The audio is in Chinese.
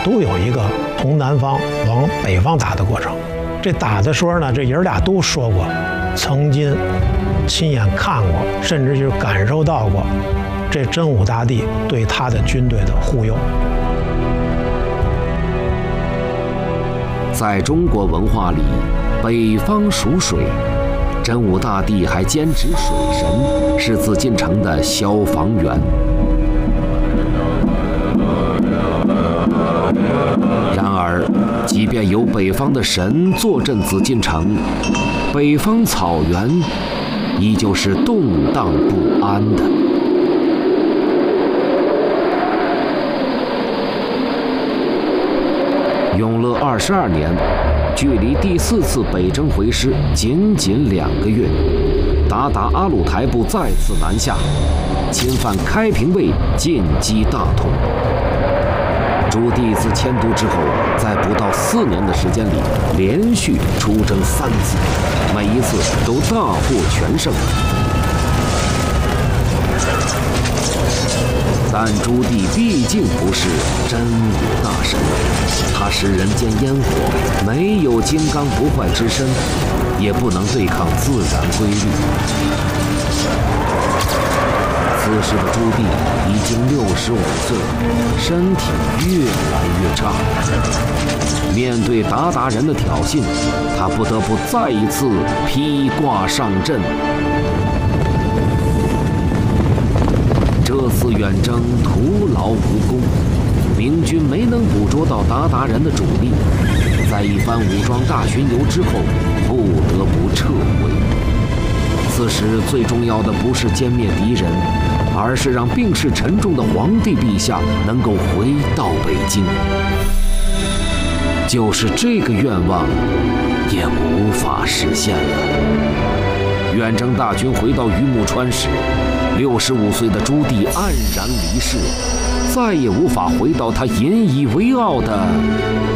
都有一个从南方往北方打的过程。这打的时候呢，这爷儿俩都说过，曾经亲眼看过，甚至就是感受到过这真武大帝对他的军队的护佑。 在中国文化里，北方属水，真武大帝还兼指水神，是紫禁城的消防员。然而，即便有北方的神坐镇紫禁城，北方草原依旧是动荡不安的。永乐22年，距离第4次北征回师仅2个月，鞑靼阿鲁台部再次南下，侵犯开平卫，进击大同。朱棣自迁都之后，在不到4年的时间里，连续出征3次，每一次都大获全胜。但朱棣毕竟不是真武大神，他食人间烟火，没有金刚不坏之身，也不能对抗自然规律。此时的朱棣已经65岁，身体越来越差。面对鞑靼人的挑衅，他不得不再一次披挂上阵。这次远征徒劳无功，明军没能捕捉到鞑靼人的主力，在一番武装大巡游之后，不得不撤回。此时最重要的不是歼灭敌人，而是让病势沉重的皇帝陛下能够回到北京。就是这个愿望，也无法实现了。远征大军回到榆木川时，65岁的朱棣黯然离世，再也无法回到他引以为傲的